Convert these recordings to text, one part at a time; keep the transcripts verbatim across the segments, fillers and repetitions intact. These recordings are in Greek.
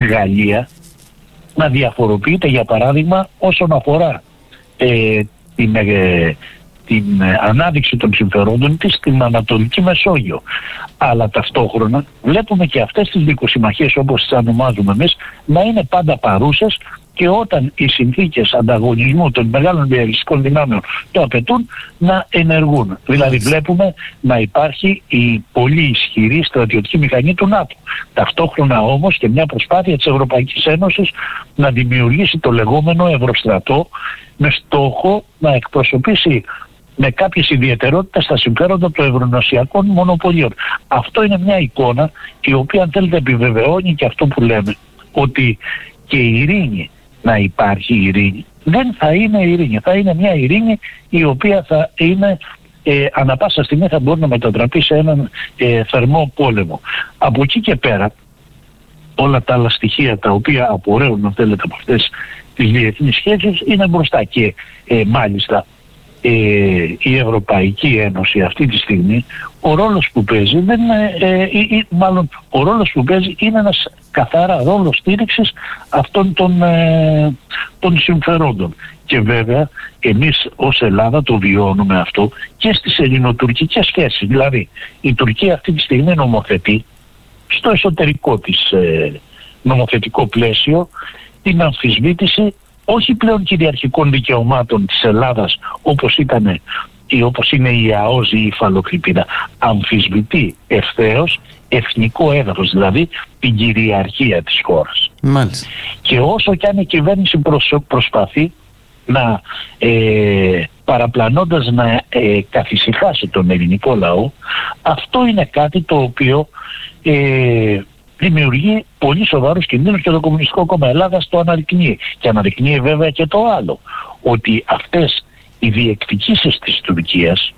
Γαλλία να διαφοροποιείται, για παράδειγμα, όσον αφορά ε, την, ε, την ανάδειξη των συμφερόντων της στην Ανατολική Μεσόγειο. Αλλά ταυτόχρονα βλέπουμε και αυτές τις δικοσυμμαχίες, όπως τις ονομάζουμε εμείς, να είναι πάντα παρούσες, και όταν οι συνθήκες ανταγωνισμού των μεγάλων διαλυστικών δυνάμεων το απαιτούν, να ενεργούν. Δηλαδή βλέπουμε να υπάρχει η πολύ ισχυρή στρατιωτική μηχανή του ΝΑΤΟ. Ταυτόχρονα όμως και μια προσπάθεια της Ευρωπαϊκής Ένωσης να δημιουργήσει το λεγόμενο Ευρωστρατό, με στόχο να εκπροσωπήσει με κάποιες ιδιαιτερότητες τα συμφέροντα των ευρωνοσιακών μονοπωλίων. Αυτό είναι μια εικόνα η οποία, αν θέλετε, επιβεβαιώνει και αυτό που λέμε, ότι και η ειρήνη, να υπάρχει ειρήνη, δεν θα είναι ειρήνη. Θα είναι μια ειρήνη η οποία θα είναι ε, ανα πάσα στιγμή θα μπορεί να μετατραπεί σε έναν ε, θερμό πόλεμο. Από εκεί και πέρα, όλα τα άλλα στοιχεία τα οποία απορρέουν, αν θέλετε, από αυτές τις διεθνείς σχέσεις είναι μπροστά. Και ε, μάλιστα ε, η Ευρωπαϊκή Ένωση αυτή τη στιγμή, ο ρόλος που παίζει δεν είναι, ε, ε, μάλλον ο ρόλος που παίζει είναι ένας καθαρά ρόλος στήριξης αυτών των, ε, των συμφερόντων. Και βέβαια εμείς ως Ελλάδα το βιώνουμε αυτό και στις ελληνοτουρκικές σχέσεις. Δηλαδή η Τουρκία αυτή τη στιγμή νομοθετεί στο εσωτερικό της ε, νομοθετικό πλαίσιο την αμφισβήτηση όχι πλέον κυριαρχικών δικαιωμάτων της Ελλάδας όπως ήταν ή όπως είναι η ΑΟΣ ή η υφαλοκρηπίδα. Αμφισβητεί ευθέως εθνικό έδαφος, δηλαδή την κυριαρχία της χώρας. Μάλιστα. Και όσο κι αν η κυβέρνηση προσ, προσπαθεί να ε, παραπλανώντας να ε, καθησυχάσει τον ελληνικό λαό, αυτό είναι κάτι το οποίο ε, δημιουργεί πολύ σοβαρούς κινδύνους και το Κομμουνιστικό Κόμμα Ελλάδας το αναδεικνύει. Και αναδεικνύει βέβαια και το άλλο, ότι αυτές οι διεκδικήσεις της Τουρκίας,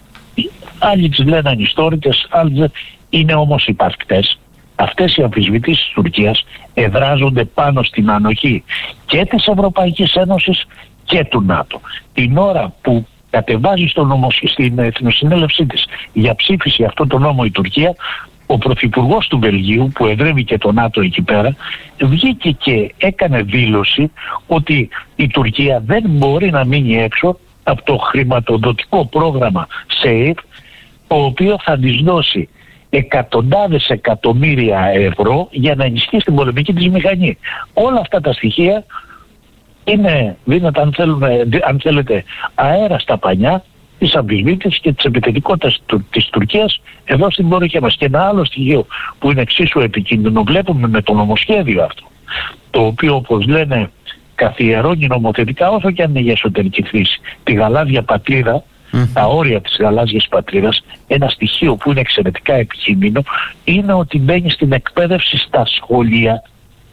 άλλοι τις λένε ανιστόρητες, άλλοι είναι όμως υπαρκτές. Αυτές οι αμφισβητήσεις της Τουρκίας εδράζονται πάνω στην ανοχή και της Ευρωπαϊκής Ένωσης και του ΝΑΤΟ. Την ώρα που κατεβάζει στο νομο, στην Εθνοσυνέλευσή της για ψήφιση αυτό το νόμο η Τουρκία, ο πρωθυπουργός του Βελγίου, που εδρεύει και το ΝΑΤΟ εκεί πέρα, βγήκε και έκανε δήλωση ότι η Τουρκία δεν μπορεί να μείνει έξω από το χρηματοδοτικό πρόγραμμα ΣΕΙΦ, το οποίο θα της δώσει εκατοντάδες εκατομμύρια ευρώ για να ενισχύσει την πολεμική της μηχανή. Όλα αυτά τα στοιχεία είναι, δίνεται αν, θέλουμε, αν θέλετε, αέρα στα πανιά της αμφισβήτησης και της επιθετικότητας της Τουρκίας εδώ στην περιοχή μας. Και ένα άλλο στοιχείο που είναι εξίσου επικίνδυνο βλέπουμε με το νομοσχέδιο αυτό, το οποίο, όπως λένε, καθιερώνει νομοθετικά, όσο και αν είναι για εσωτερική χρήση, τη γαλάζια πατρίδα, mm. τα όρια της γαλάζιας πατρίδας. Ένα στοιχείο που είναι εξαιρετικά επικίνδυνο είναι ότι μπαίνει στην εκπαίδευση στα σχολεία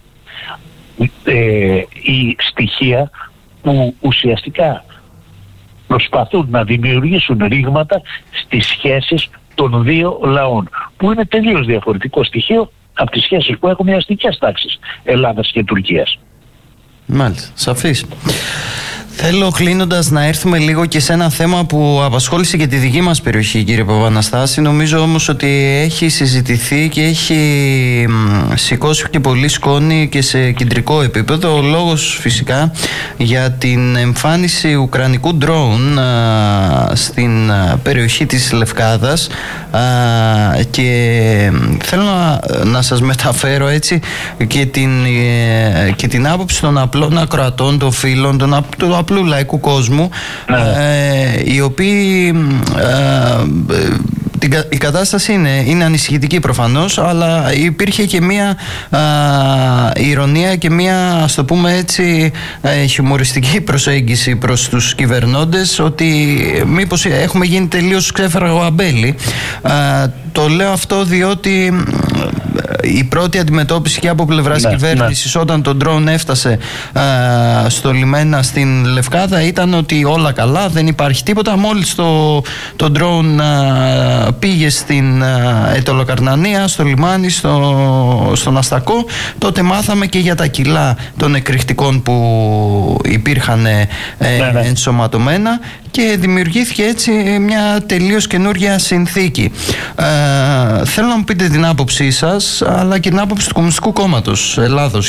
ε, οι στοιχεία που ουσιαστικά προσπαθούν να δημιουργήσουν ρήγματα στις σχέσεις των δύο λαών, που είναι τελείως διαφορετικό στοιχείο από τις σχέσεις που έχουν οι αστικές τάξεις Ελλάδας και Τουρκίας. Μάλιστα, σαφής. Θέλω κλείνοντας να έρθουμε λίγο και σε ένα θέμα που απασχόλησε και τη δική μας περιοχή, κύριε Παπαναστάση. Νομίζω όμως ότι έχει συζητηθεί και έχει σηκώσει και πολύ σκόνη και σε κεντρικό επίπεδο. Ο λόγος φυσικά για την εμφάνιση ουκρανικού ντρόουν α, στην περιοχή της Λευκάδας, α, και θέλω να, να σας μεταφέρω έτσι και την, και την άποψη των απλών ακροατών, των φίλων, των, των απλού λαϊκού κόσμου, ε, οι οποίοι ε, την, η κατάσταση είναι, είναι ανησυχητική προφανώς, αλλά υπήρχε και μία α, ηρωνία και μία, ας το πούμε έτσι, ε, χιουμοριστική προσέγγιση προς τους κυβερνώντες, ότι μήπως έχουμε γίνει τελείως ξέφραγο αμπέλι. Ε, το λέω αυτό διότι η πρώτη αντιμετώπιση και από πλευράς ναι, κυβέρνησης ναι. όταν το ντρόουν έφτασε α, στο λιμένα στην Λευκάδα ήταν ότι όλα καλά, δεν υπάρχει τίποτα. Μόλις το, το ντρόουν α, πήγε στην α, Αιτωλοκαρνανία, στο λιμάνι, στο, στον Αστακό, τότε μάθαμε και για τα κιλά των εκρηκτικών που υπήρχαν ε, ναι, ναι. ενσωματωμένα, και δημιουργήθηκε έτσι μια τελείως καινούργια συνθήκη. Ε, θέλω να μου πείτε την άποψή σας, αλλά και την άποψη του Κομμουνιστικού Κόμματος Ελλάδος.